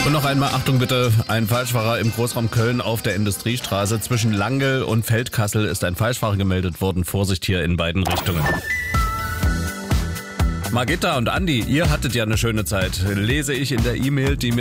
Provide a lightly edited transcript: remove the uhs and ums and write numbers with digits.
Und noch einmal, Achtung bitte, ein Falschfahrer im Großraum Köln auf der Industriestraße. Zwischen Langel und Feldkassel ist ein Falschfahrer gemeldet worden. Vorsicht hier in beiden Richtungen. Margitta und Andi, ihr hattet ja eine schöne Zeit. Lese ich in der E-Mail, die mir